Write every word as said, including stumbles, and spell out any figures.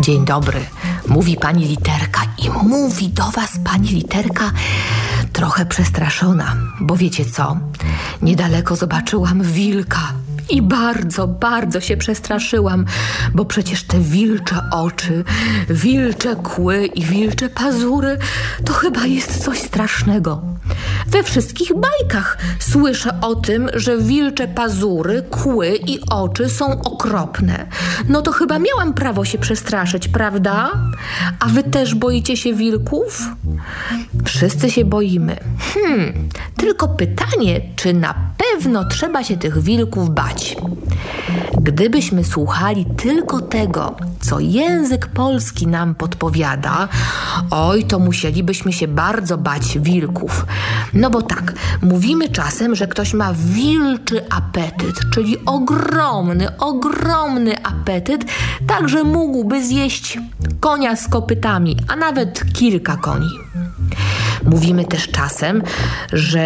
Dzień dobry, mówi pani Literka i mówi do was pani Literka trochę przestraszona, bo wiecie co? Niedaleko zobaczyłam wilka i bardzo, bardzo się przestraszyłam, bo przecież te wilcze oczy, wilcze kły i wilcze pazury to chyba jest coś strasznego. We wszystkich bajkach słyszę o tym, że wilcze pazury, kły i oczy są okropne. No to chyba miałam prawo się przestraszyć, prawda? A wy też boicie się wilków? Wszyscy się boimy. Hmm, tylko pytanie, czy na pewno trzeba się tych wilków bać? Gdybyśmy słuchali tylko tego, co język polski nam podpowiada, oj, to musielibyśmy się bardzo bać wilków. No bo tak, mówimy czasem, że ktoś ma wilczy apetyt, czyli ogromny, ogromny apetyt, tak że mógłby zjeść konia z kopytami, a nawet kilka koni. Mówimy też czasem, że